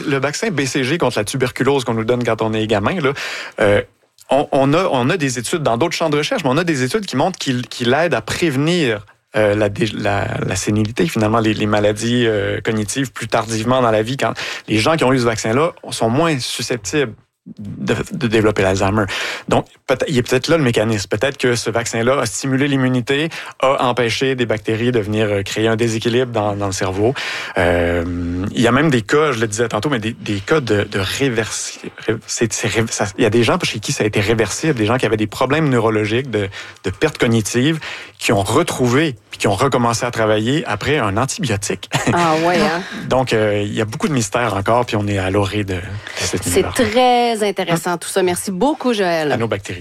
le vaccin BCG contre la tuberculose qu'on nous donne quand on est gamin, là, on a des études dans d'autres champs de recherche, mais on a des études qui montrent qu'il aide à prévenir la sénilité, finalement, les maladies cognitives plus tardivement dans la vie. Quand les gens qui ont eu ce vaccin-là sont moins susceptibles de développer l'Alzheimer. Donc, il est peut-être là le mécanisme. Peut-être que ce vaccin-là a stimulé l'immunité, a empêché des bactéries de venir créer un déséquilibre dans le cerveau. Il y a même des cas, je le disais tantôt, mais des cas de réversible. Il y a des gens chez qui ça a été réversible, des gens qui avaient des problèmes neurologiques, de perte cognitive, qui ont retrouvé puis qui ont recommencé à travailler après un antibiotique. Ah ouais, hein? Donc, il y a beaucoup de mystères encore, puis on est à l'orée de cette univers. C'est très intéressant tout ça. Merci beaucoup, Joël. À nos bactéries.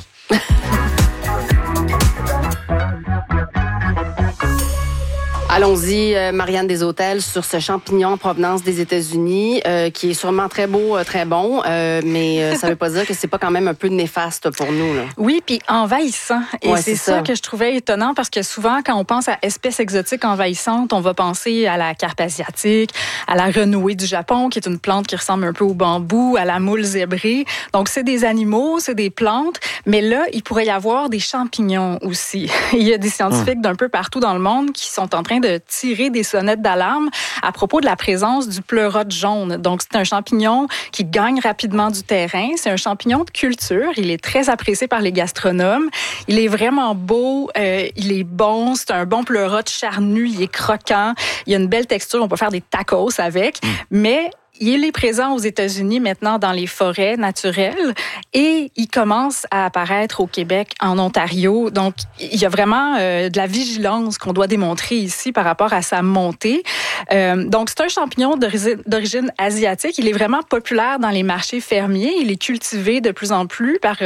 Allons-y, Marianne Deshôtels, sur ce champignon en provenance des États-Unis, qui est sûrement très beau, très bon, mais ça veut pas dire que c'est pas quand même un peu néfaste pour nous, là. Oui, puis envahissant. Et ouais, c'est ça que je trouvais étonnant, parce que souvent, quand on pense à espèces exotiques envahissantes, on va penser à la carpe asiatique, à la renouée du Japon, qui est une plante qui ressemble un peu au bambou, à la moule zébrée. Donc, c'est des animaux, c'est des plantes, mais là, il pourrait y avoir des champignons aussi. Il y a des scientifiques d'un peu partout dans le monde qui sont en train de tirer des sonnettes d'alarme à propos de la présence du pleurote jaune. Donc, c'est un champignon qui gagne rapidement du terrain. C'est un champignon de culture. Il est très apprécié par les gastronomes. Il est vraiment beau. Il est bon. C'est un bon pleurote charnu. Il est croquant. Il y a une belle texture. On peut faire des tacos avec. Mais il est présent aux États-Unis maintenant dans les forêts naturelles et il commence à apparaître au Québec, en Ontario. Donc, il y a vraiment de la vigilance qu'on doit démontrer ici par rapport à sa montée. Donc, c'est un champignon d'origine asiatique. Il est vraiment populaire dans les marchés fermiers. Il est cultivé de plus en plus par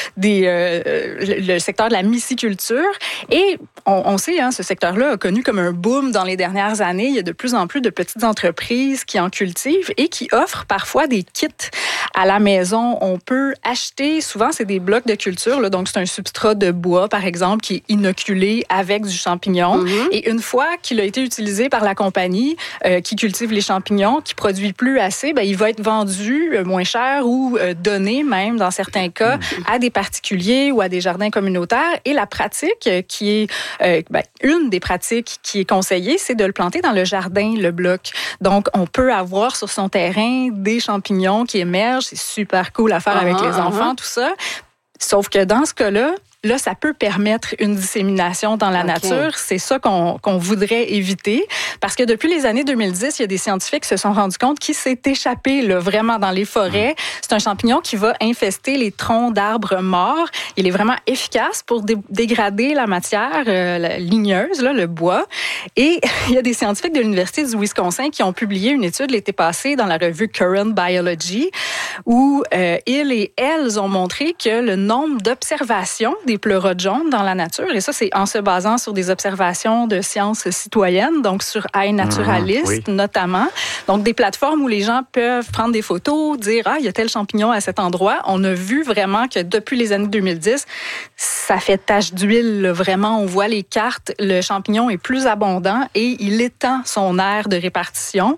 le secteur de la myciculture. Et on sait, hein, ce secteur-là a connu comme un boom dans les dernières années. Il y a de plus en plus de petites entreprises qui en cultivent et qui offrent parfois des kits à la maison. On peut acheter, souvent c'est des blocs de culture, là, donc c'est un substrat de bois, par exemple, qui est inoculé avec du champignon. Mm-hmm. Et une fois qu'il a été utilisé par la compagnie qui cultive les champignons, qui produit plus assez, ben, il va être vendu moins cher ou donné même, dans certains cas, à des particuliers ou à des jardins communautaires. Et la pratique qui est, une des pratiques qui est conseillée, c'est de le planter dans le jardin, le bloc. Donc, on peut avoir sur son terrain des champignons qui émergent. C'est super cool à faire avec les enfants, tout ça. Sauf que dans ce cas-là, ça peut permettre une dissémination dans la nature. C'est ça qu'on voudrait éviter. Parce que depuis les années 2010, il y a des scientifiques qui se sont rendus compte qu'il s'est échappé là, vraiment dans les forêts. C'est un champignon qui va infester les troncs d'arbres morts. Il est vraiment efficace pour dégrader la matière ligneuse, là, le bois. Et il y a des scientifiques de l'Université du Wisconsin qui ont publié une étude l'été passé dans la revue Current Biology où ils et elles ont montré que le nombre d'observations des pleurotes jaunes dans la nature, et ça, c'est en se basant sur des observations de sciences citoyennes, donc sur iNaturalist notamment. Donc, des plateformes où les gens peuvent prendre des photos, dire « Ah, il y a tel champignon à cet endroit ». On a vu vraiment que depuis les années 2010, ça fait tache d'huile. Là. Vraiment, on voit les cartes. Le champignon est plus abondant et il étend son aire de répartition.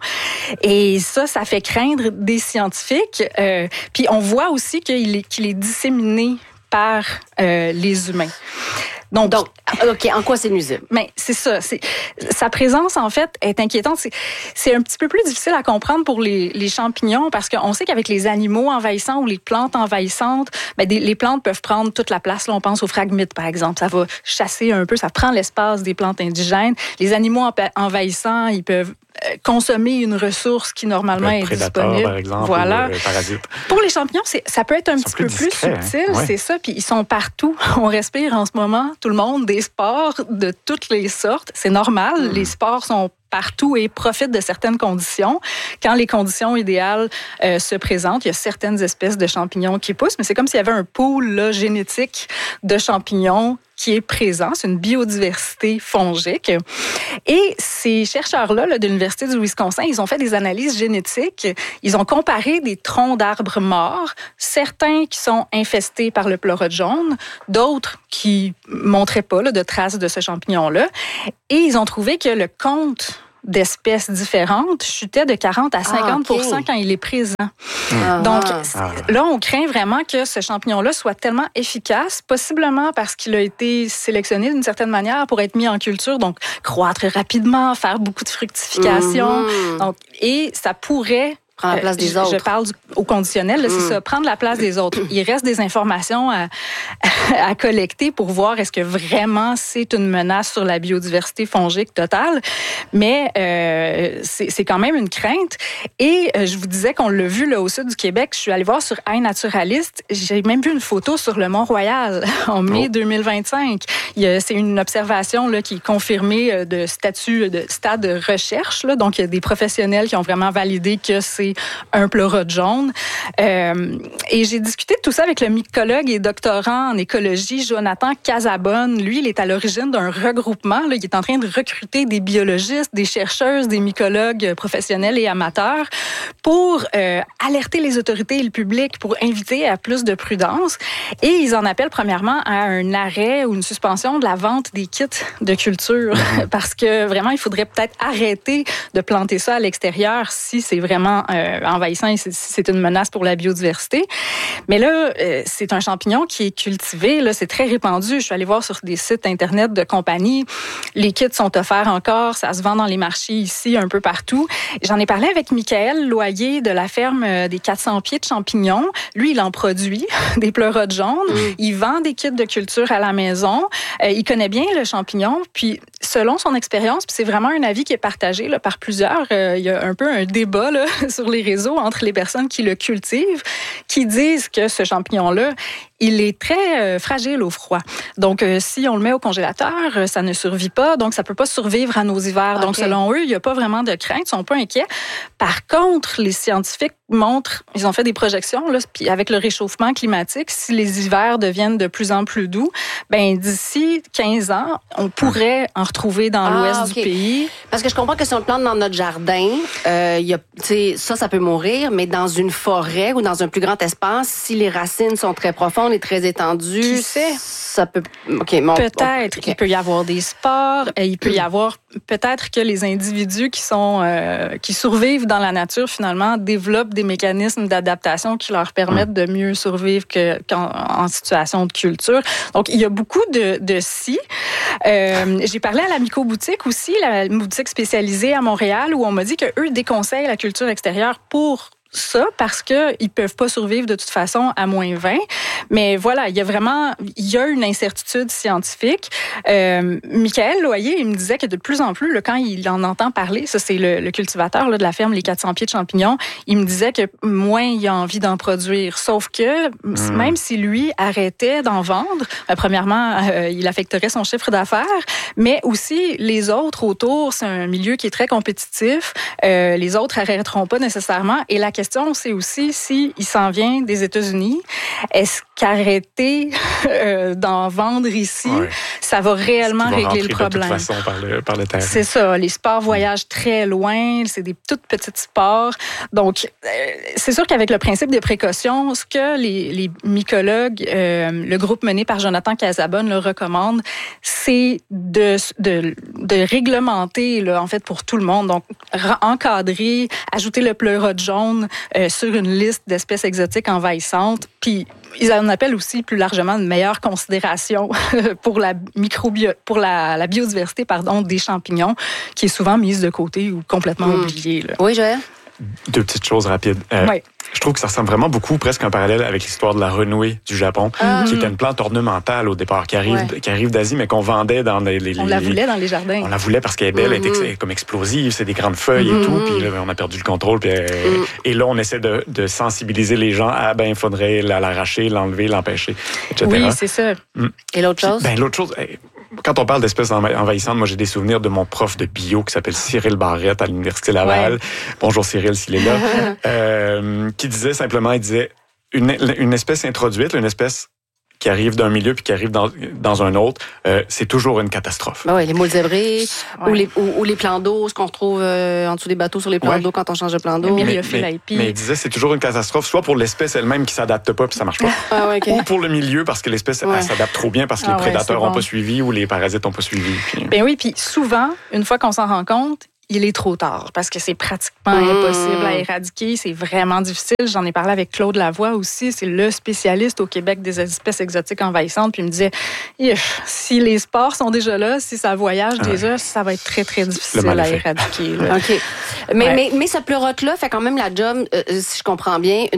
Et ça fait craindre des scientifiques. Puis, on voit aussi qu'il est disséminé par les humains. Donc, OK, en quoi c'est nuisible? Mais c'est ça. Sa présence, en fait, est inquiétante. C'est un petit peu plus difficile à comprendre pour les champignons parce qu'on sait qu'avec les animaux envahissants ou les plantes envahissantes, les plantes peuvent prendre toute la place. Là, on pense aux phragmites, par exemple. Ça va chasser un peu, ça prend l'espace des plantes indigènes. Les animaux envahissants, ils peuvent consommer une ressource qui normalement est disponible. Par exemple, voilà. Ou parasite. Pour les champignons, ça peut être un petit peu plus subtil, c'est ça. Puis ils sont partout. On respire en ce moment, tout le monde, des spores de toutes les sortes. C'est normal. Les spores sont partout et profitent de certaines conditions. Quand les conditions idéales se présentent, il y a certaines espèces de champignons qui poussent, mais c'est comme s'il y avait un pool là, génétique de champignons qui est présent. C'est une biodiversité fongique. Et ces chercheurs-là de l'Université du Wisconsin, ils ont fait des analyses génétiques. Ils ont comparé des troncs d'arbres morts, certains qui sont infestés par le pleurote jaune, d'autres qui montraient pas de traces de ce champignon-là. Et ils ont trouvé que le compte d'espèces différentes chutait de 40 à 50 quand il est présent. Donc, là, on craint vraiment que ce champignon-là soit tellement efficace, possiblement parce qu'il a été sélectionné d'une certaine manière pour être mis en culture, donc croître rapidement, faire beaucoup de fructification. Donc, et ça pourrait... Prendre la place des autres. Je parle au conditionnel, là, c'est ça, prendre la place des autres. Il reste des informations à collecter pour voir est-ce que vraiment c'est une menace sur la biodiversité fongique totale, mais c'est quand même une crainte. Et je vous disais qu'on l'a vu là, au sud du Québec, je suis allée voir sur iNaturalist, j'ai même vu une photo sur le Mont-Royal en mai 2025. C'est une observation là, qui est confirmée de stade de recherche, là, donc il y a des professionnels qui ont vraiment validé que c'est un pleurote jaune. Et j'ai discuté de tout ça avec le mycologue et doctorant en écologie, Jonathan Casabonne. Lui, il est à l'origine d'un regroupement. Là, il est en train de recruter des biologistes, des chercheuses, des mycologues professionnels et amateurs pour alerter les autorités et le public, pour inviter à plus de prudence. Et ils en appellent premièrement à un arrêt ou une suspension de la vente des kits de culture. Parce que vraiment, il faudrait peut-être arrêter de planter ça à l'extérieur si c'est vraiment envahissant et c'est une menace pour la biodiversité. Mais là, c'est un champignon qui est cultivé. Là, c'est très répandu. Je suis allée voir sur des sites Internet de compagnies. Les kits sont offerts encore. Ça se vend dans les marchés ici, un peu partout. J'en ai parlé avec Michael Loyer de la ferme des 400 pieds de champignons. Lui, il en produit des pleurotes jaunes. Il vend des kits de culture à la maison. Il connaît bien le champignon. Puis, selon son expérience, puis c'est vraiment un avis qui est partagé là, par plusieurs. Il y a un peu un débat là, sur les réseaux entre les personnes qui le cultivent, qui disent que ce champignon-là, il est très fragile au froid. Donc, si on le met au congélateur, ça ne survit pas. Donc, ça peut pas survivre à nos hivers. Donc, selon eux, il n'y a pas vraiment de crainte. Ils sont pas inquiets. Par contre, les scientifiques montrent, ils ont fait des projections, là, puis avec le réchauffement climatique, si les hivers deviennent de plus en plus doux, ben d'ici 15 ans, on pourrait en retrouver dans l'ouest du pays. Parce que je comprends que si on le plante dans notre jardin, ça peut mourir, mais dans une forêt ou dans un plus grand espace, si les racines sont très profondes et très étendues, qui sait? Ça peut... Peut-être. Il peut y avoir des spores. Il peut y avoir peut-être que les individus qui survivent dans la nature, finalement, développent des mécanismes d'adaptation qui leur permettent de mieux survivre qu'en situation de culture. Donc, il y a beaucoup de si. J'ai parlé à la Myco-boutique aussi, la boutique spécialisée à Montréal, où on m'a dit qu'eux déconseillent la culture extérieure pour ça parce qu'ils peuvent pas survivre de toute façon à moins 20. Mais voilà, il y a une incertitude scientifique. Michael Loyer, il me disait que de plus en plus, là, quand il en entend parler, ça c'est le cultivateur là, de la ferme Les 400 pieds de champignons, il me disait que moins il a envie d'en produire. Sauf que même si lui arrêtait d'en vendre, premièrement, il affecterait son chiffre d'affaires, mais aussi les autres autour, c'est un milieu qui est très compétitif. Les autres arrêteront pas nécessairement. Et la question, c'est aussi s'il s'en vient des États-Unis, est-ce qu'arrêter d'en vendre ici, ça va réellement régler le problème? De toute façon par le terrain. C'est ça. Les sports voyagent très loin. C'est des toutes petites sports. Donc, c'est sûr qu'avec le principe des précautions, ce que les mycologues, le groupe mené par Jonathan Casabonne le recommande, c'est de réglementer, là, en fait, pour tout le monde. Donc, encadrer, ajouter le pleurote jaune sur une liste d'espèces exotiques envahissantes. Puis, ils en appellent aussi plus largement une meilleure considération pour la biodiversité des champignons, qui est souvent mise de côté ou complètement oubliée. Là. Oui, Joël? Deux petites choses rapides. Je trouve que ça ressemble vraiment beaucoup, presque un parallèle avec l'histoire de la renouée du Japon, qui était une plante ornementale au départ, qui arrive d'Asie, mais qu'on vendait dans les... On la voulait dans les jardins. On la voulait parce qu'elle est belle, elle est comme explosive, c'est des grandes feuilles et tout, puis là, on a perdu le contrôle. Puis, et là, on essaie de sensibiliser les gens à, il faudrait l'arracher, l'enlever, l'empêcher, etc. Oui, c'est ça. Et l'autre chose? L'autre chose... Quand on parle d'espèces envahissantes, moi, j'ai des souvenirs de mon prof de bio qui s'appelle Cyril Barrette à l'Université Laval. Ouais. Bonjour Cyril, s'il est là. Qui disait simplement, une espèce introduite, une espèce qui arrive d'un milieu puis qui arrive dans un autre, c'est toujours une catastrophe. Oui, les moules zébrés ou les plans d'eau, ce qu'on retrouve en dessous des bateaux sur les plans d'eau quand on change de plan d'eau. Mais il disait c'est toujours une catastrophe, soit pour l'espèce elle-même qui s'adapte pas puis ça marche pas, ou pour le milieu parce que l'espèce elle s'adapte trop bien parce que les prédateurs n'ont pas suivi ou les parasites n'ont pas suivi. Puis... puis souvent, une fois qu'on s'en rend compte, il est trop tard parce que c'est pratiquement impossible à éradiquer. C'est vraiment difficile. J'en ai parlé avec Claude Lavoie aussi. C'est le spécialiste au Québec des espèces exotiques envahissantes. Puis il me disait, si les spores sont déjà là, si ça voyage déjà, ça va être très, très difficile à éradiquer. Là. OK. Mais ce pleurote-là fait quand même la job, si je comprends bien,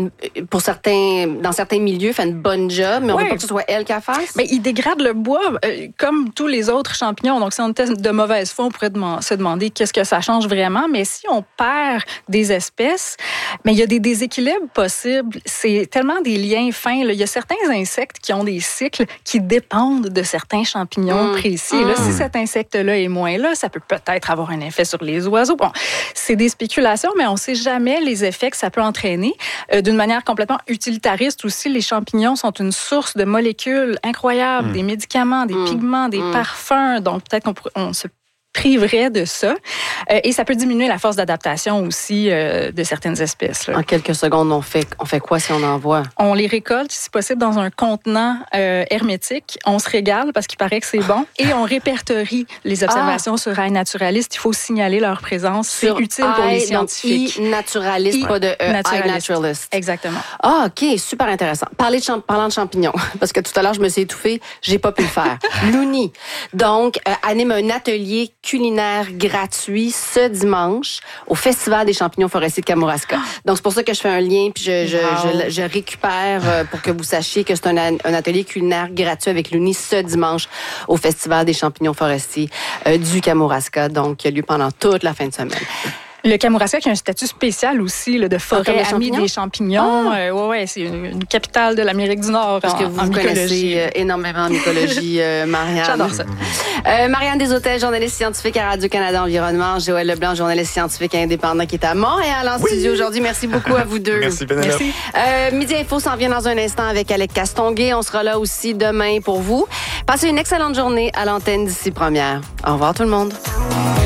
dans certains milieux, fait une bonne job, mais on veut pas que ce soit elle qui la fasse? Mais il dégrade le bois comme tous les autres champignons. Donc, si on était de mauvaise foi, on pourrait se demander qu'est-ce que ça change vraiment. Mais si on perd des espèces, mais il y a des déséquilibres possibles. C'est tellement des liens fins. Là. Il y a certains insectes qui ont des cycles qui dépendent de certains champignons précis. Là, si cet insecte-là est moins là, ça peut peut-être avoir un effet sur les oiseaux. Bon, c'est des spéculations, mais on ne sait jamais les effets que ça peut entraîner. D'une manière complètement utilitariste aussi, les champignons sont une source de molécules incroyables, des médicaments, des pigments, des parfums. Donc, peut-être qu'on se priverait de ça. Et ça peut diminuer la force d'adaptation aussi de certaines espèces. Là. En quelques secondes, on fait quoi si on en voit? On les récolte, si possible, dans un contenant hermétique. On se régale parce qu'il paraît que c'est bon. Et on répertorie les observations sur iNaturalist. Il faut signaler leur présence. C'est utile pour les scientifiques. iNaturalist, pas de iNaturalist. Exactement. Ah, OK. Super intéressant. Parlant de champignons, parce que tout à l'heure, je me suis étouffée. J'ai pas pu le faire. Louni, donc, anime un atelier culinaire gratuit ce dimanche au Festival des champignons forestiers de Kamouraska. Donc, c'est pour ça que je fais un lien puis je récupère pour que vous sachiez que c'est un atelier culinaire gratuit avec Louni ce dimanche au Festival des champignons forestiers du Kamouraska. Donc, qui a lieu pendant toute la fin de semaine. Le Kamouraska qui a un statut spécial aussi là, de forêt amie des champignons. C'est une capitale de l'Amérique du Nord. Parce que vous connaissez énormément en mycologie, Marianne. J'adore ça. Marianne Deshôtels, journaliste scientifique à Radio-Canada Environnement. Joël Leblanc, journaliste scientifique indépendant qui est à Montréal en studio aujourd'hui. Merci beaucoup à vous deux. Merci, Pénélope. Midi Info s'en vient dans un instant avec Alec Castonguay. On sera là aussi demain pour vous. Passez une excellente journée à l'antenne d'ici première. Au revoir tout le monde.